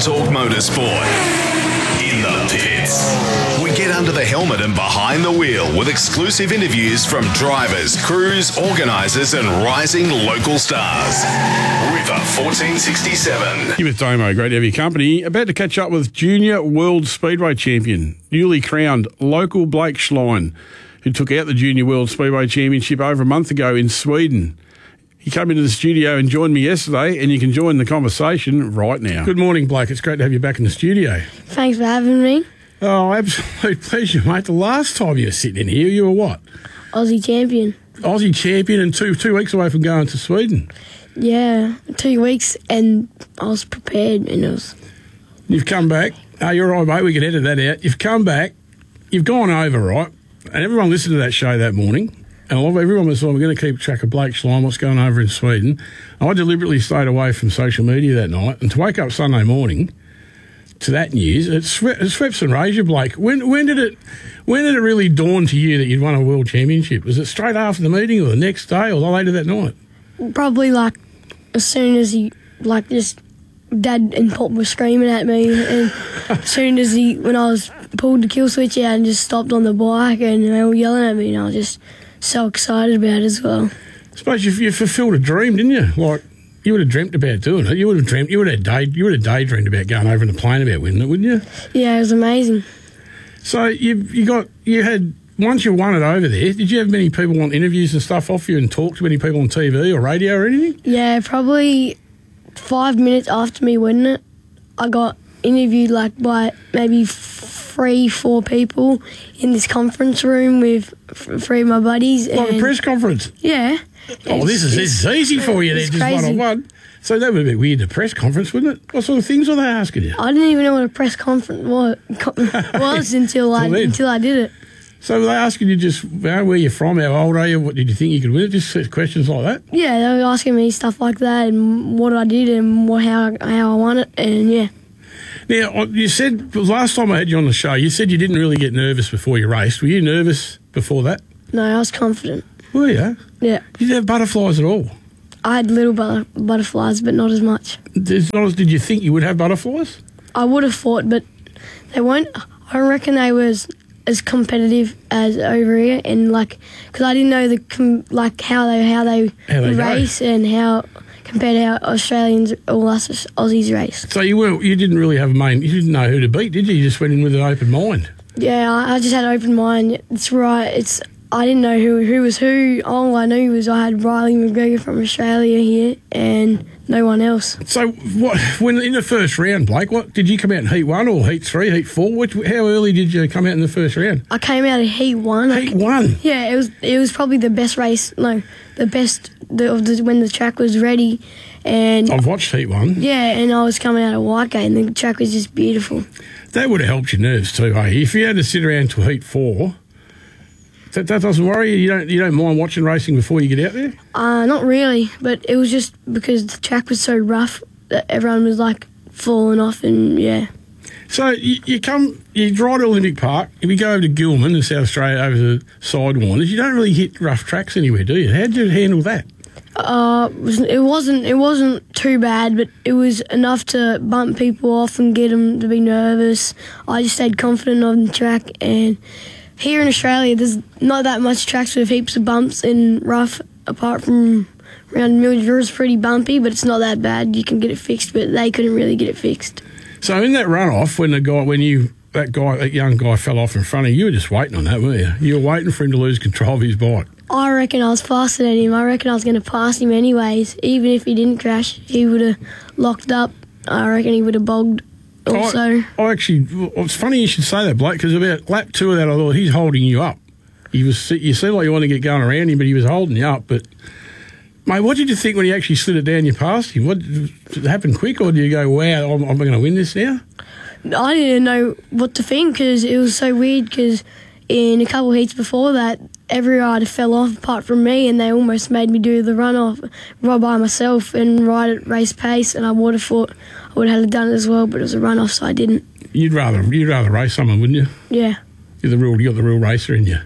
Let's talk motorsport. In the pits. We get under the helmet and behind the wheel with exclusive interviews from drivers, crews, organisers and rising local stars. River 1467. You with Domo, great to have your company. About to catch up with Junior World Speedway Champion, newly crowned local Blake Schlein, who took out the Junior World Speedway Championship over a month ago in Sweden. He came into the studio and joined me yesterday, and you can join the conversation right now. Good morning, Blake. It's great to have you back in the studio. Thanks for having me. Oh, absolute pleasure, mate. The last time you were sitting in here, you were what? Aussie champion. Aussie champion and two weeks away from going to Sweden. Yeah, 2 weeks, and I was prepared, and it was... You've come back. Oh, you're all right, mate. We can edit that out. You've come back. You've gone over, right? And everyone listened to that show that morning. And everyone was like, we're going to keep track of Blake Schlein, what's going over in Sweden. I deliberately stayed away from social media that night, and to wake up Sunday morning to that news, it swept and raised you, Blake. When did it really dawn to you that you'd won a world championship? Was it straight after the meeting, or the next day, or later that night? Probably as soon as Dad and Pop were screaming at me, and as soon as when I was pulled the kill switch out and just stopped on the bike, and they were yelling at me, and I was just so excited about it as well. I suppose you fulfilled a dream, didn't you? Like, you would have dreamt about doing it. You would have daydreamed about going over in the plane about winning it, wouldn't you? Yeah, it was amazing. So you had once you won it over there, did you have many people want interviews and stuff off you and talk to many people on TV or radio or anything? Yeah, probably 5 minutes after me winning it, I got interviewed by maybe 3-4 people in this conference room with 3 of my buddies. Like a press conference? Yeah. Oh, this is easy for you then, just one-on-one. So that would be weird, a press conference, wouldn't it? What sort of things were they asking you? I didn't even know what a press conference was until I did it. So were they asking you just where you're from, how old are you, what did you think you could win it, just questions like that? Yeah, they were asking me stuff like that and what I did and how I won it, and yeah. Now, you said, last time I had you on the show, you said you didn't really get nervous before you raced. Were you nervous before that? No, I was confident. Were you? Yeah. You didn't have butterflies at all? I had little butterflies, but not as much. Did you think you would have butterflies? I would have thought, but they weren't. I don't reckon they was as competitive as over here, and because I didn't know how they race and how compared to how Australians or us Aussies race. So you didn't really have you didn't know who to beat, did you? You just went in with an open mind. Yeah, I just had an open mind. It's right. I didn't know who was who. All I knew was I had Riley McGregor from Australia here and no one else. So when in the first round, Blake, did you come out in Heat 1 or Heat 3, Heat 4? How early did you come out in the first round? I came out in Heat 1. Heat 1? Yeah, it was probably the best race. No, the best when the track was ready. And I've watched Heat 1. Yeah, and I was coming out of Whitegate and the track was just beautiful. That would have helped your nerves too, hey? If you had to sit around till Heat 4... That doesn't worry you? You don't mind watching racing before you get out there? Not really, but it was just because the track was so rough that everyone was falling off, and yeah. So you drive to Olympic Park. If you go over to Gilman in South Australia over the Sidewinders, you don't really hit rough tracks anywhere, do you? How did you handle that? It wasn't too bad, but it was enough to bump people off and get them to be nervous. I just stayed confident on the track, and here in Australia, there's not that much tracks with heaps of bumps and rough, apart from around Mildred. It's pretty bumpy, but it's not that bad. You can get it fixed, but they couldn't really get it fixed. So in that runoff, when that young guy fell off in front of you, you were just waiting on that, weren't you? You were waiting for him to lose control of his bike. I reckon I was faster than him. I reckon I was going to pass him anyways. Even if he didn't crash, he would have locked up. I reckon he would have bogged. Also, it's funny you should say that, Blake, because about lap 2 of that, I thought he's holding you up. You seemed like you wanted to get going around him, but he was holding you up. But, mate, what did you think when he actually slid it down you past him? Did it happen quick, or do you go, wow, I'm going to win this now? I didn't know what to think because it was so weird because in a couple of heats before that, every rider fell off apart from me, and they almost made me do the runoff right by myself and ride at race pace, and I would have thought I would have done it as well, but it was a runoff, so I didn't. You'd rather race someone, wouldn't you? Yeah. You got the real racer in you.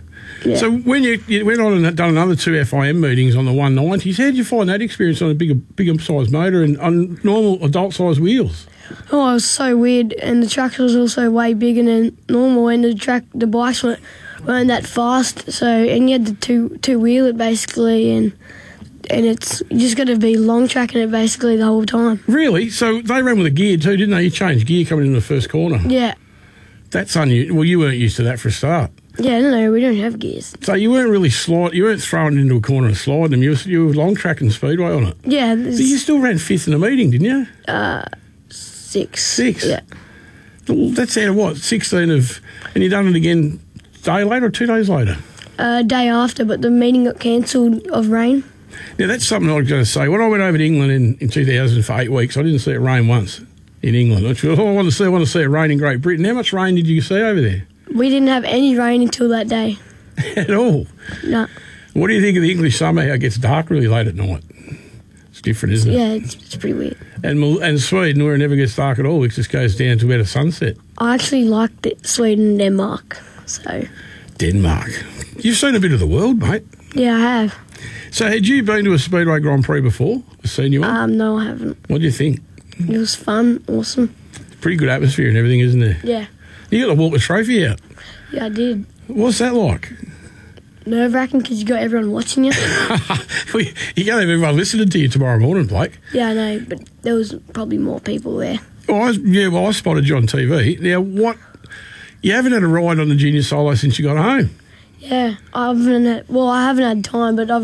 Yeah. So when you went on and done another 2 FIM meetings on the 190s, how did you find that experience on a bigger size motor and on normal adult size wheels? Oh, it was so weird, and the track was also way bigger than normal, and the bikes weren't that fast. So, and you had to two wheel it basically, and it's you just got to be long tracking it basically the whole time. Really? So they ran with a gear too, didn't they? You changed gear coming into the first corner. Yeah. That's unusual. Well, you weren't used to that for a start. Yeah, no, we don't have gears. So you weren't really you weren't throwing it into a corner and sliding them. You were long tracking speedway on it. Yeah. So you still ran 5th in the meeting, didn't you? 6. 6? Yeah. Well, that's out of what? 16 of... And you done it again a day later or 2 days later? Day after, but the meeting got cancelled of rain. Now, that's something I was going to say. When I went over to England in 2000 for 8 weeks, I didn't see it rain once in England. I want to see it rain in Great Britain. How much rain did you see over there? We didn't have any rain until that day. At all? No. What do you think of the English summer, how it gets dark really late at night? It's different, isn't it? Yeah, it's pretty weird. And Sweden, where it never gets dark at all, it just goes down to about a sunset. I actually liked it, Sweden and Denmark. So. Denmark. You've seen a bit of the world, mate. Yeah, I have. So had you been to a Speedway Grand Prix before? A senior one? No, I haven't. What do you think? It was fun, awesome. Pretty good atmosphere and everything, isn't there? Yeah. You got to walk the trophy out. Yeah, I did. What's that like? Nerve-wracking because you got everyone watching you. You can't have everyone listening to you tomorrow morning, Blake. Yeah, I know, but there was probably more people there. Well, I spotted you on TV. Now, you haven't had a ride on the junior solo since you got home? Yeah, I haven't had time, but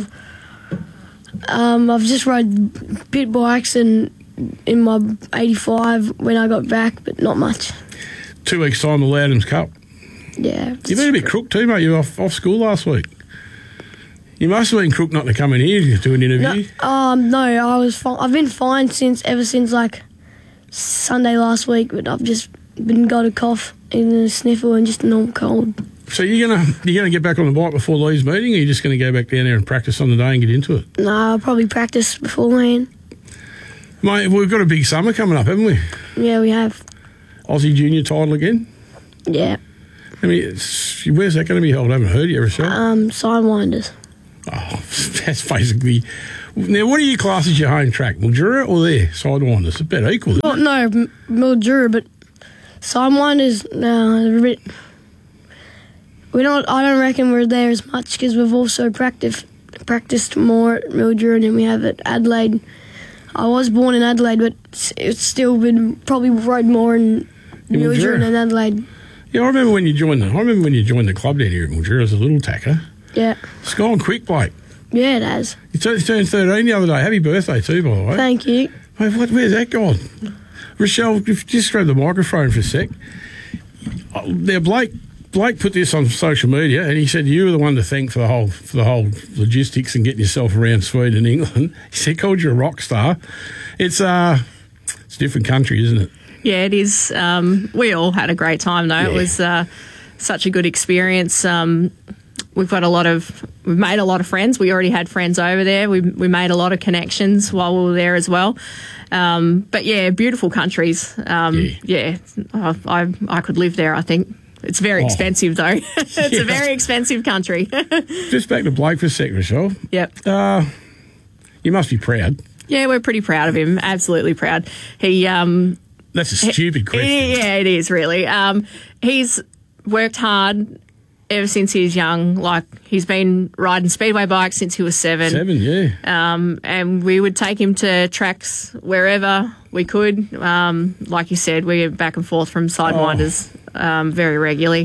I've just rode pit bikes and in my 85 when I got back, but not much. 2 weeks' time, the Loudons Cup. Yeah. You've been a bit crook too, mate. You were off school last week. You must have been crook not to come in here to do an interview. No, I was fine. I've been fine ever since like Sunday last week, but I've just got a cough and a sniffle and just a normal cold. So you're gonna get back on the bike before Lee's meeting, or you're just going to go back down there and practice on the day and get into it? No, I'll probably practice beforehand. Mate, we've got a big summer coming up, haven't we? Yeah, we have. Aussie Junior title again? Yeah. I mean, where's that going to be held? I haven't heard yet, Rochelle. Sidewinders. Oh, that's basically... Now, what do you class as your home track? Mildura or there? Sidewinders? It's about equal, isn't it? No, Mildura, but Sidewinders, they're a bit... I don't reckon we're there as much because we've also practiced more at Mildura than we have at Adelaide. I was born in Adelaide, but it's still been probably rode more in Mildura than Adelaide. Yeah, I remember when you joined the club down here at Mildura as a little tacker. Yeah. It's gone quick, Blake. Yeah, it has. You turned 13 the other day. Happy birthday too, by the way. Thank you. Mate, where's that gone? Rochelle, just grab the microphone for a sec. Now, Blake put this on social media, and he said you were the one to thank for the whole logistics and getting yourself around Sweden and England. He said called you a rock star. It's a different country, isn't it? Yeah, it is. We all had a great time though. Yeah. It was such a good experience. We've made a lot of friends. We already had friends over there. We made a lot of connections while we were there as well. But yeah, beautiful countries. Yeah, I could live there, I think. It's very expensive, though. It's a very expensive country. Just back to Blake for a sec, Rochelle. Yep. You must be proud. Yeah, we're pretty proud of him. Absolutely proud. That's a stupid question. Yeah, it is, really. He's worked hard ever since he was young. Like, he's been riding speedway bikes since he was 7. 7, yeah. And we would take him to tracks wherever we could. Like you said, we get back and forth from Sidewinders very regularly.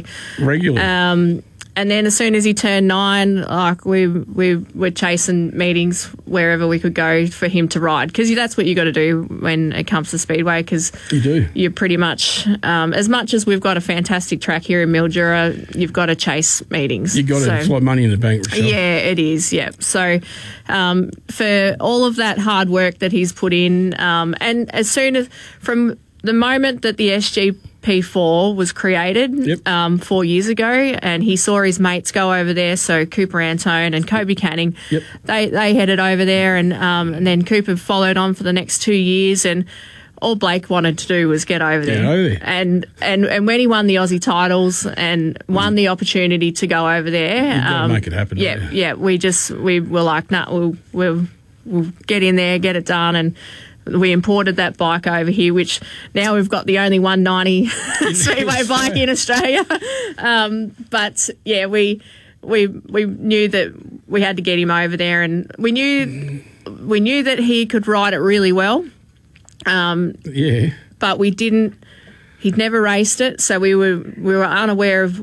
And then as soon as he turned 9, like we were chasing meetings wherever we could go for him to ride, because that's what you got to do when it comes to speedway. Because you do. You're pretty much as much as we've got a fantastic track here in Mildura, you've got to chase meetings. You got to. It's like money in the bank, Rochelle. Yeah, it is. Yeah. So for all of that hard work that he's put in, and as soon as from the moment that the SGP4 was created 4 years ago, and he saw his mates go over there, so Cooper Antone and Kobe Canning, they headed over there, and then Cooper followed on for the next 2 years, and all Blake wanted to do was get over there. Get over there. And when he won the Aussie titles and won the opportunity to go over there, You've got to make it happen. Yeah. We were like, nah, we'll get in there, get it done, and we imported that bike over here, which now we've got the only 190 speedway bike in Australia. But yeah, we knew that we had to get him over there, and we knew that he could ride it really well. But we didn't. He'd never raced it, so we were unaware of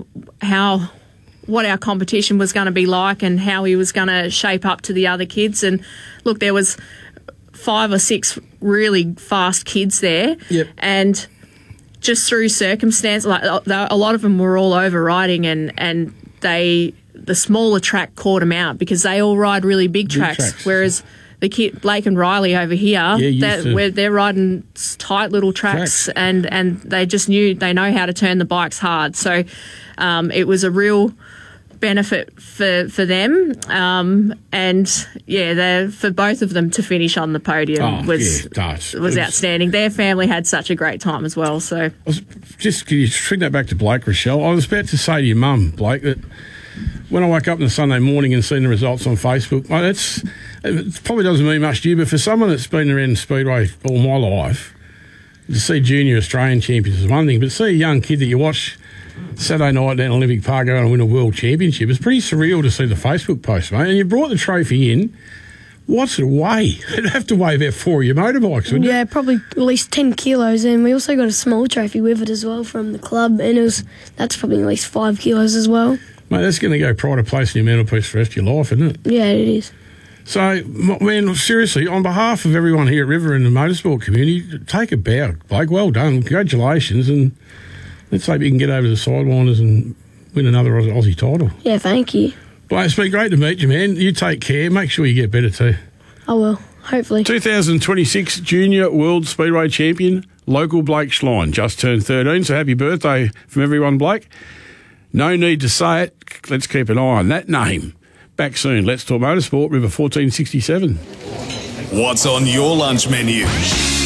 what our competition was going to be like and how he was going to shape up to the other kids. And look, there was 5 or 6 really fast kids there, and just through circumstance, like a lot of them were all over riding, and the smaller track caught them out because they all ride really big tracks. Whereas the kid Blake and Riley over here, they're riding tight little tracks. and they just they know how to turn the bikes hard. So it was a real benefit for them, and for both of them to finish on the podium was outstanding. Their family had such a great time as well. So just can you bring that back to Blake, Rochelle? I was about to say to your mum, Blake, that when I woke up on a Sunday morning and seen the results on Facebook, it probably doesn't mean much to you, but for someone that's been around Speedway all my life, to see junior Australian champions is one thing, but to see a young kid that you watch Saturday night down Olympic Park go and win a world championship, it's pretty surreal to see the Facebook post, mate. And you brought the trophy in. What's it weigh? It'd have to weigh about 4 of your motorbikes, wouldn't it? Yeah, probably at least 10 kilos. And we also got a small trophy with it as well from the club, and that's probably at least 5 kilos as well. Mate, that's going to go pride of place in your mantelpiece for the rest of your life, isn't it? Yeah, it is. So, man, seriously, on behalf of everyone here at River and the motorsport community, take a bow, Blake. Well done. Congratulations. And let's hope you can get over the sideliners and win another Aussie title. Yeah, thank you. Blake, it's been great to meet you, man. You take care. Make sure you get better too. I will, hopefully. 2026 Junior World Speedway Champion, local Blake Schlein, just turned 13, so happy birthday from everyone, Blake. No need to say it. Let's keep an eye on that name. Back soon. Let's talk motorsport, River 1467. What's on your lunch menu?